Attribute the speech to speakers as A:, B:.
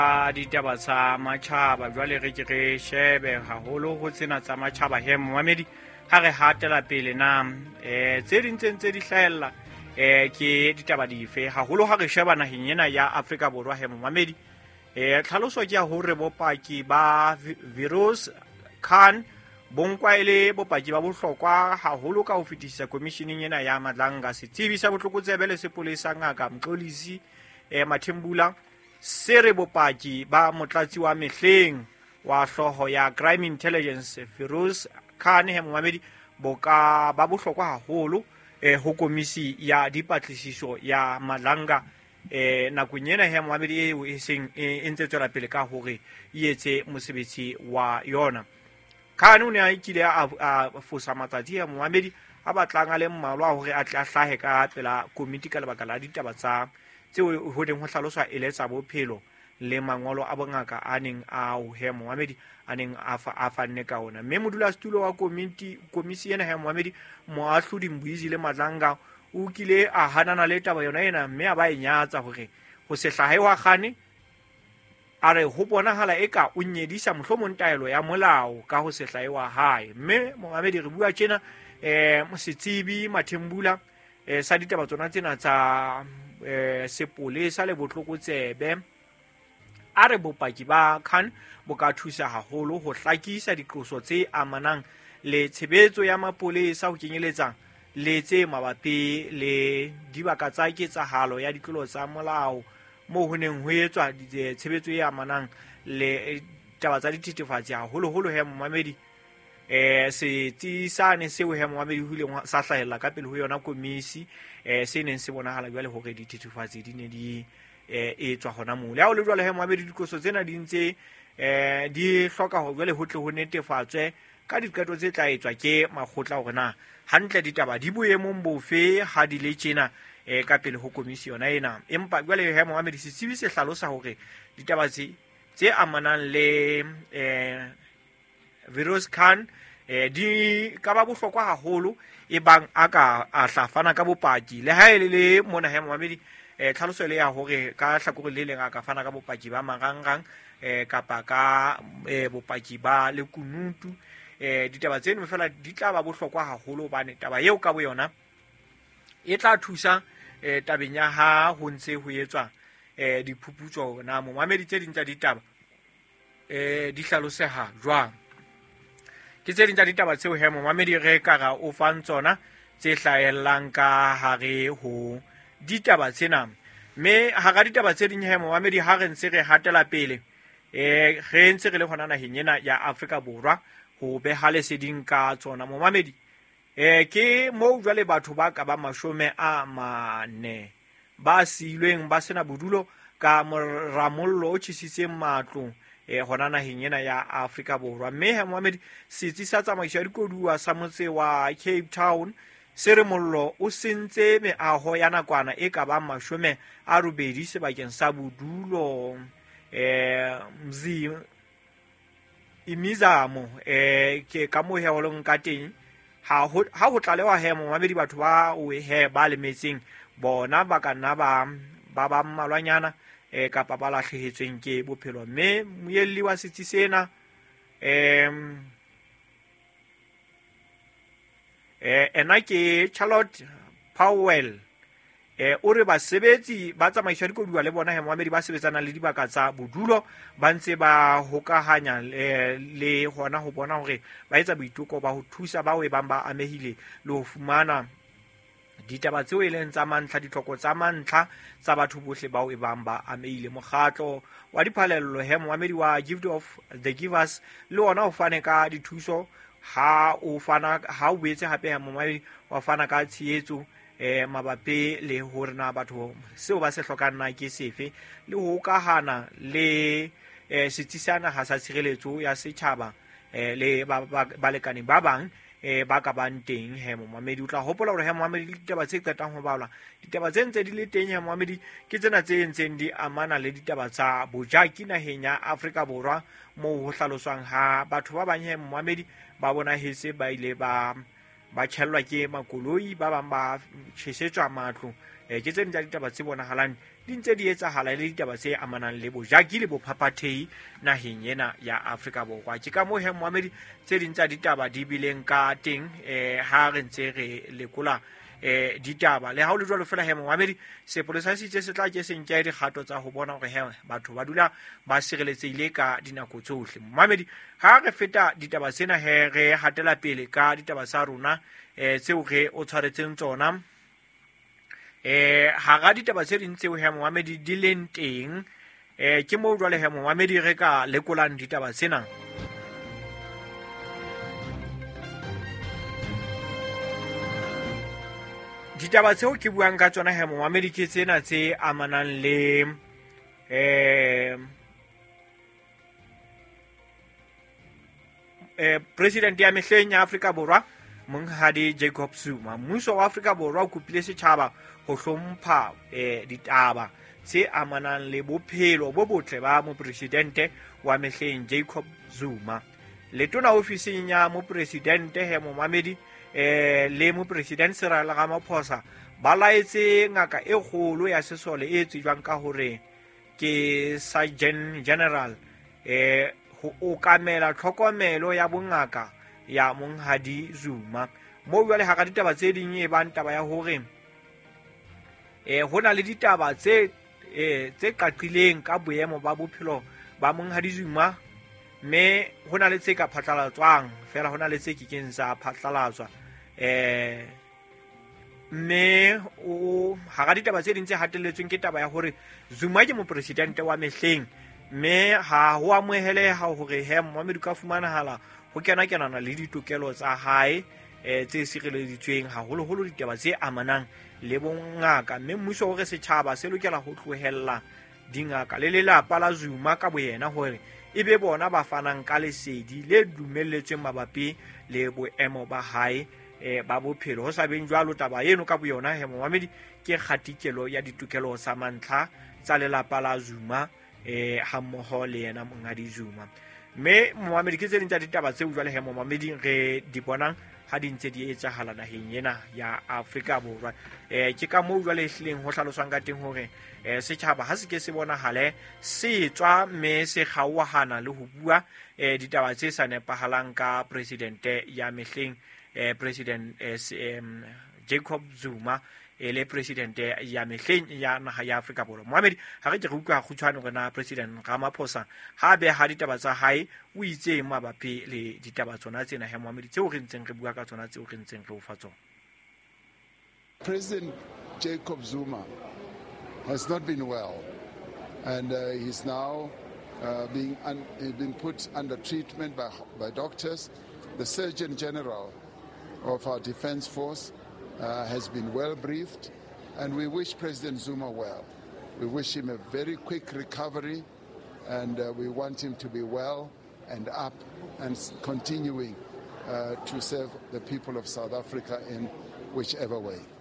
A: ditaba tsa matjhaba jwale re ke re shebe haholo ho tsena tsa matjhaba he Mohamedi ha re hatela pele na tse ding tse di hlahella ke ditaba dife haholo ha re sheba naheng ena ya Afrika Borwa he Mohamedi tlhaloso ke ya hore bopaki ba Virus Khan bonkwa ile bopaki ba bohlokwa haholo ka ho fetisa komisheneng ena ya Madlanga setsebi sa botlokotsebe le sepolesa ngaka Mxolisi Mathembula se re bopaki ba motlatsi wa mehleng wa hloho ya Crime Intelligence Virus Khan he Mohamedi boka ba bohlokwa haholo ho komisi ya dipatlisiso ya Madlanga nakong ena he Mohamedi eo e seng e ntse tswela pele ka hore e etse mosebetsi wa yona. Khan o ne a ikile a fosa matsatsi ya Mohamedi a batlang a le mmalwa hore a tla hlahe ka pela komiti ka lebaka la ditaba tsa tseo ho deng ho hlaloswa e le tsa bophelo le mangolo a bongaka a neng a o he Mohamedi a neng a fanne ka ona. Mme modulasetulo wa komisi ena he Mohamedi moahlodi Mbuizi le Madlanga o kile a hanana le taba yona ena mme a ba e nyatsa hore ho se hlahe wa Khan a re ho bonahala eka o nyedisa mohlomong taelo ya molao ka ho se hlahe wa hae. Mme Mohamedi re bua tjena setsebi Mathembula sa ditaba tsona tsena tsa sepolesa le botlokotsebe a re bopaki ba Khan bo ka thusa haholo ho hlakisa diqoso tse amanang le tshebetso ya mapolesa ho kenyeletsa le tse mabapi le dibaka tsa ketsahalo ya ditlolo tsa molao moo ho neng ho etswa tshebetso e amanang le taba tsa dithethefatsi haholo he Mohamedi setsisane seo he Mohamedi ho ileng sa hlahella ka pele ho yona komisi se neng se bonahala jwale hore dithethefatsi di ne di etswa hona moo. Le ha o le jwale he Mohamedi dikoso tsena di ntse di hloka ho jwale ho tle ho netefatswe ka diqeto tse tla etswa ke makgotla hore na hantle ditaba di boemong bofe ha di le tjena ka pele ho komisi yona ena. Empa jwale he Mohamedi setsibi se hlalosa hore ditaba tse amanang le Virus Khan di ka ba bohlokwa haholo e bang a ka a hlafana ka bopaki le ha ele le mona he Mohamedi tlhaloso le ya hore ka hlakore le leng a ka fana ka bopaki ba marangrang kapa ka bopaki ba lekunutu ditaba tseno fela di tla ba bohlokwa haholo bane taba eo ka bo yona e tla thusa tabeng ya ha ho ntse ho etswa diphuputso na Mohamedi tse ding tsa ditaba di hlaloseha jwang ke tse ding tsa ditaba tseo he Mohamedi re ka ra o fang tsona tse hlahellang ka hare ho ditaba tsena. Mme ha ga ditaba tse ding he Mohamedi ha re ntse re hatela pele re ntse re le hona naheng ena ya Afrika Borwa ho beha leseding ka tsona Mohamedi ke moo jwale batho ba ka ba 40 ba silweng ba sena bodulo ka moramollo o tjhisitseng matlo hona naheng ena ya Afrika Borwa. Mme he Mohamedi setsi sa tsamaiso ya dikoduwa sa motse wa Cape Town se re mollo o sentse meaho ya nakwana e ka ba 80 sebakeng sa bodulo imizamo ke ka mo he ho leng ka teng ha ho tlalewa he Mohamedi batho ba o he ba lemetseng bona ba ka nna ba mmalwanyana kapa ba lahlehetsweng ke bophelo. Mme moelli wa setsi sena ena ke Charlotte Powell o re basebetsi ba tsamaiso ya dikoduwa le bona he Mohamedi ba sebetsana le dibaka tsa bodulo ba ntse ba hokahanya le hona ho bona hore ba etsa boiteko ba ho thusa bao e bang ba amehile le ho fumana ditaba tseo e leng tsa mantlha ditlhoko tsa mantlha tsa batho bohle bao e bang ba amehile. Mokgatlo wa diphalello he Mohamedi wa Gift of the Givers le ona o fane ka dithuso ha o boetse hape he Mohamedi wa fana ka tshehetso mabapi le hore na batho seo ba se hlokang na ke sefe le ho kahana le setsisana ha sa tshireletso ya setjhaba le ba lekane ba bang ba ka bang teng he Mohamedi. O tla hopola hore he Mohamedi le ditaba tse qetang ho balwa ditaba tse ntse di le teng he Mohamedi ke tsena tse ntseng di amana le ditaba tsa bojaki naheng ya Afrika Borwa moo ho hlaloswang ha batho ba bang he Mohamedi ba bona hetse ba ile ba tshellwa ke makoloi ba bang ba tjhesetswa matlo ke tse ding tsa ditaba tse bonahalang di ntse di etsahala le ditaba tse amanang le bojaki le bophaphathehi naheng ena ya Afrika Borwa. Ke ka moo Mohammed tse ding tsa ditaba di bileng ka teng ha re ntse re lekola ditaba le ha o le jwalo fela Mohammed sepolesa se itse se tla ke seng ke dikgato tsa ho bona hore batho ba dula ba sireletsehile ka dinako tsohle. Mohammed ha re feta ditaba tsena re hatela pele ka ditaba tsa rona tseo re o tshwaretseng tsona ha ga ditaba tse ding tseo Mohammed di leng teng ke moo jwale Mohammed re ka lekolang ditaba tsena. Ditaba tseo ke buang ka tsona Mohammed ke tsena tse amanang le president ya mehleng ya Afrika Borwa Monghadi Jacob Zuma. Mmuso wa Afrika Borwa o kopile setjhaba ho hlompha ditaba tse amanang le bophelo bo botle ba mopresidente wa mehleng Jacob Zuma. Letona ofising ya mopresidente Mohammed le mopresidente Cyril Ramaphosa ba laetse ngaka e kgolo ya sesole e tsejwang ka hore ke Surgeon General ho okamela tlhokomelo ya bongaka ya Monghadi Zuma. Mo jwale ha ka ditaba tse ding e bang taba ya hore hona le ditaba tse qaqileng ka boemo ba bophelo ba Monghadi Zuma, mme hona le tse ka phatlalatswang fela hona le tse kekeng sa phatlalatswa mme ha ga ditaba tse ding tse hatelletsweng ke taba ya hore Zuma ke mopresidente wa mehleng, mme ha ho amoheleha hore Mohammed ka fumanahala ho kenana le ditokelo tsa hae tse sireleditsweng haholoholo ditaba tse amanang le bongaka, mme mmuso hore setjhaba se lokela ho tlohella dingaka le lelapa la Zuma ka boyena hore ebe bona ba fanang ka lesedi le dumelletsweng mabapi le boemo ba hae ba bophelo. Ho sa beng jwalo taba eno ka boyona Mohammed ke kgatikelo ya ditokelo tsa mantlha tsa lelapa la Zuma ha mmoho le yena Monghadi Zuma. Mme Mohammed ke tse ding tsa ditaba tseo jwale Mohammed re di bonang ha di ntse di etsahala naheng ena ya Afrika Borwa. Ke ka moo jwale ehlileng ho hlaloswang ka teng hore setjhaba ha se ke se bonahale se tswa mme se kgauhana le ho bua ditaba tse sa nepahalang ka presidente ya mehleng president Jacob Zuma le presidente ya mehleng ya naha ya Afrika Borwa. Mohammed ha re ke re utlwa khutshwane hore na president Ramaphosa ha be ha ditaba tsa hae o itse mabapi le ditaba tsona tsena Mohammed tseo re ntseng re bua ka tsona tseo re ntseng re o fa tsona.
B: President Jacob Zuma has not been well, and he's now being put under treatment by doctors. The Surgeon General of our Defense Force has been well briefed, and we wish President Zuma well. We wish him a very quick recovery, and we want him to be well and up and continuing to serve the people of South Africa in whichever way.